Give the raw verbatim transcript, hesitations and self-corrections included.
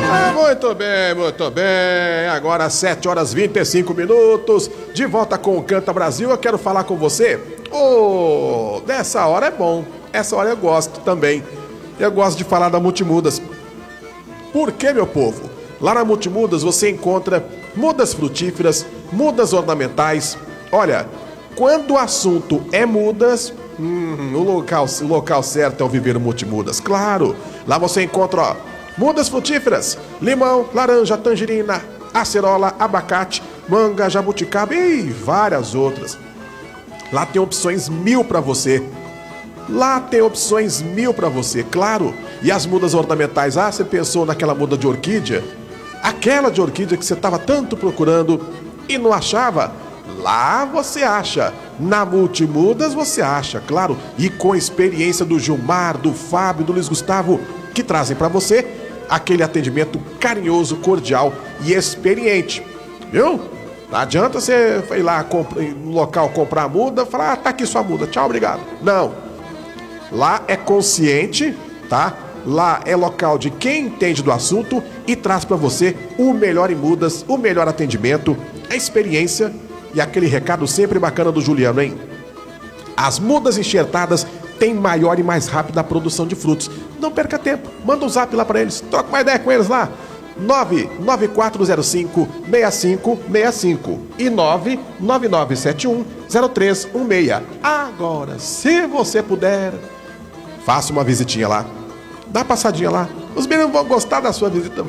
Ah, muito bem, muito bem. Agora sete horas e vinte e cinco minutos. De volta com o Canta Brasil. Eu quero falar com você. Oh, dessa hora é bom. Essa hora eu gosto também. Eu gosto de falar da Multimudas. Por quê, meu povo? Lá na Multimudas você encontra mudas frutíferas, mudas ornamentais. Olha, quando o assunto é mudas, hum, o, local, o local certo é o Viveiro Multimudas. Claro, lá você encontra, ó, mudas frutíferas, limão, laranja, tangerina, acerola, abacate, manga, jabuticaba e várias outras. Lá tem opções mil para você. Lá tem opções mil para você, claro. E as mudas ornamentais, ah, você pensou naquela muda de orquídea? Aquela de orquídea que você estava tanto procurando e não achava? Lá você acha. Na Multimudas você acha, claro. E com a experiência do Gilmar, do Fábio, do Luiz Gustavo, que trazem para você aquele atendimento carinhoso, cordial e experiente. Viu? Não adianta você ir lá no local comprar a muda e falar, ah, tá aqui sua muda, tchau, obrigado. Não. Lá é consciente, tá? Lá é local de quem entende do assunto e traz para você o melhor em mudas, o melhor atendimento, a experiência e aquele recado sempre bacana do Juliano, hein? As mudas enxertadas têm maior e mais rápida produção de frutos. Não perca tempo, manda um zap lá para eles, troca uma ideia com eles lá. nove nove quatro zero cinco seis cinco seis cinco e nove nove nove sete um zero três um seis. Agora, se você puder, faça uma visitinha lá. Dá uma passadinha lá. Os meninos vão gostar da sua visita.